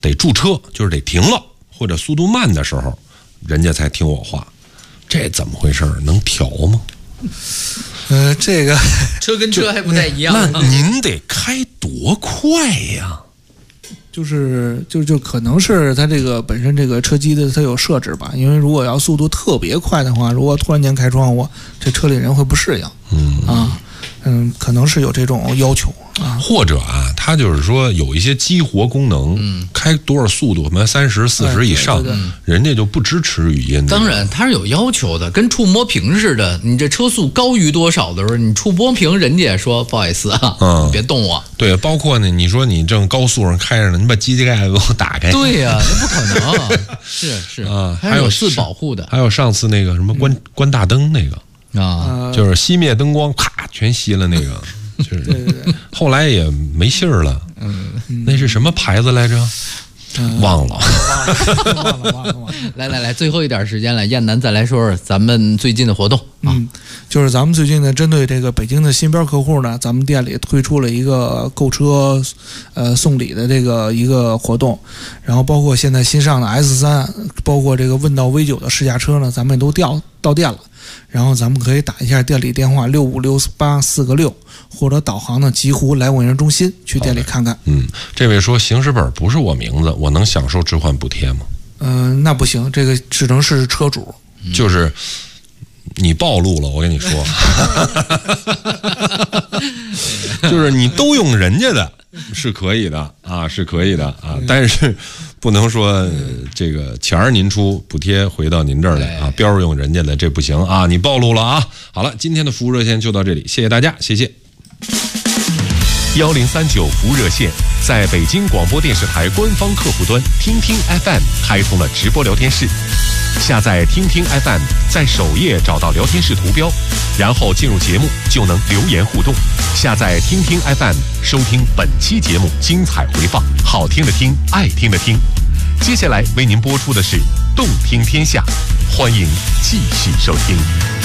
得驻车，就是得停了或者速度慢的时候，人家才听我话。这怎么回事？能调吗？ 这个车跟车还不太一样。 那您得开多快呀？ 就可能是它这个本身这个车机的它有设置吧，因为如果要速度特别快的话，如果突然间开窗户，这车里人会不适应。可能是有这种要求啊， 或者它就是说有一些激活功能，开多少速度，什么30、40以上，人家就不支持语音。 当然，它是有要求的，跟触摸屏似的。你这车速高于多少的时候，你触摸屏，人家也说不好意思你别动我。 对，包括呢，你说你正高速上开着呢，你把机器盖给我打开。 对呀，那不可能。是啊，还有自保护的。 还有上次那个什么关大灯那个。就是熄灭灯光，啪，全熄了那个，就是后来也没信儿了。那是什么牌子来着？忘了。 来，最后一点时间了，燕南再来说说咱们最近的活动就是咱们最近呢，针对这个北京的新标客户呢，咱们店里推出了一个购车送礼的这个一个活动，然后包括现在新上的 S3，包括这个问道 V9 的试驾车呢，咱们也都到店了。然后咱们可以打一下店里电话656846，或者导航呢极狐来往园中心去店里看看。 这位说行驶本不是我名字，我能享受置换补贴吗？ 那不行，这个只能是车主。 就是你暴露了，我跟你说，就是你都用人家的，是可以的啊，是可以的啊，但是不能说这个钱儿您出，补贴回到您这儿来啊，标用人家的，这不行啊，你暴露了啊。好了，今天的服务热线就到这里，谢谢大家，谢谢。 1039服务热线在北京广播电视台官方客户端听听 FM 开通了直播聊天室，下载听听 FM， 在首页找到聊天室图标，然后进入节目就能留言互动。下载听听 FM， 收听本期节目精彩回放，好听的听，爱听的听。接下来为您播出的是动听天下，欢迎继续收听。